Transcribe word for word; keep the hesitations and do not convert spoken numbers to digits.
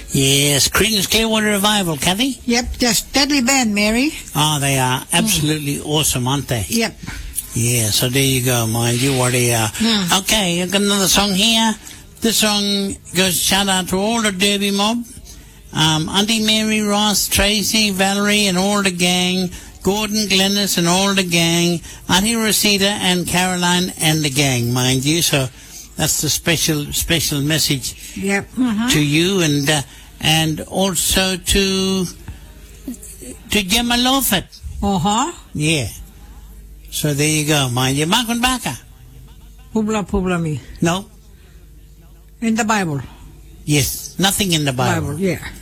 Yes, Creedence Clearwater Revival, Kathy. Yep, just deadly band, Mary. Oh, they are absolutely mm. awesome, aren't they? Yep. Yeah, so there you go, mind you. What a, uh, mm. Okay, I've got another song here. This song goes shout out to all the Derby mob. Um, Auntie Mary, Ross, Tracy, Valerie, and all the gang. Gordon, Glennis, and all the gang. Auntie Rosita and Caroline and the gang, mind you. So that's the special, special message yep. mm-hmm. to you, and uh, and also to to Gemma Lawford. Uh huh. Yeah. So there you go, mind you. Makun Baka. Publa publa me. No. In the Bible. Yes, nothing in the Bible. Bible, yeah.